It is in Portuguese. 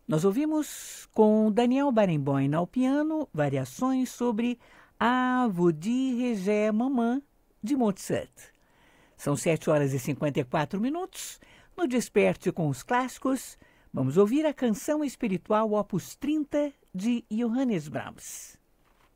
Nós ouvimos com Daniel Barenboim ao piano variações sobre A Vous dirigez maman, de Mozart. São 7h54. No Desperte com os Clássicos, vamos ouvir a canção espiritual Opus 30 de Johannes Brahms.